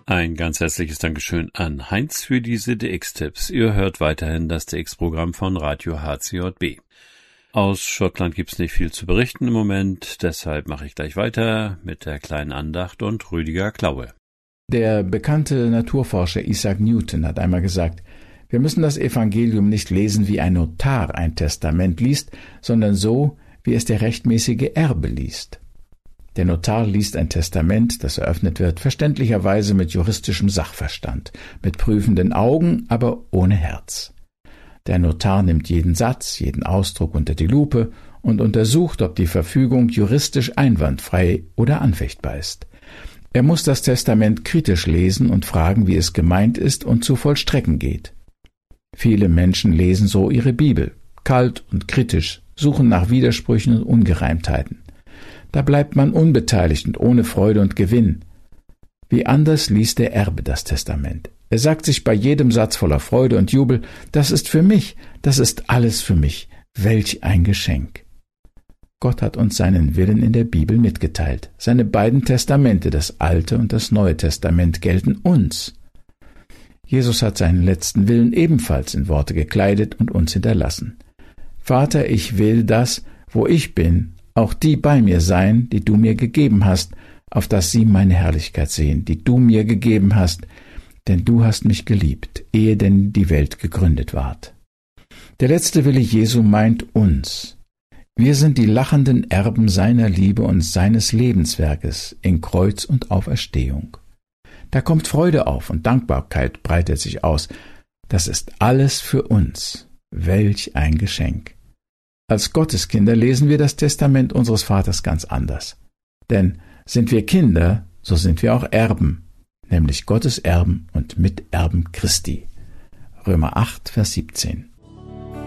Ein ganz herzliches Dankeschön an Heinz für diese DX-Tipps. Ihr hört weiterhin das DX-Programm von Radio HCJB. Aus Schottland gibt's nicht viel zu berichten im Moment, deshalb mache ich gleich weiter mit der kleinen Andacht und Rüdiger Klaue. Der bekannte Naturforscher Isaac Newton hat einmal gesagt, wir müssen das Evangelium nicht lesen, wie ein Notar ein Testament liest, sondern so, wie es der rechtmäßige Erbe liest. Der Notar liest ein Testament, das eröffnet wird, verständlicherweise mit juristischem Sachverstand, mit prüfenden Augen, aber ohne Herz. Der Notar nimmt jeden Satz, jeden Ausdruck unter die Lupe und untersucht, ob die Verfügung juristisch einwandfrei oder anfechtbar ist. Er muss das Testament kritisch lesen und fragen, wie es gemeint ist und zu vollstrecken geht. Viele Menschen lesen so ihre Bibel, kalt und kritisch, suchen nach Widersprüchen und Ungereimtheiten. Da bleibt man unbeteiligt und ohne Freude und Gewinn. Wie anders liest der Erbe das Testament. Er sagt sich bei jedem Satz voller Freude und Jubel, das ist für mich, das ist alles für mich. Welch ein Geschenk. Gott hat uns seinen Willen in der Bibel mitgeteilt. Seine beiden Testamente, das Alte und das Neue Testament, gelten uns. Jesus hat seinen letzten Willen ebenfalls in Worte gekleidet und uns hinterlassen. Vater, ich will, dass, wo ich bin, auch die bei mir seien, die du mir gegeben hast, auf dass sie meine Herrlichkeit sehen, die du mir gegeben hast, denn du hast mich geliebt, ehe denn die Welt gegründet ward. Der letzte Wille Jesu meint uns. Wir sind die lachenden Erben seiner Liebe und seines Lebenswerkes in Kreuz und Auferstehung. Da kommt Freude auf und Dankbarkeit breitet sich aus. Das ist alles für uns. Welch ein Geschenk. Als Gotteskinder lesen wir das Testament unseres Vaters ganz anders. Denn sind wir Kinder, so sind wir auch Erben, nämlich Gottes Erben und Miterben Christi. Römer 8, Vers 17.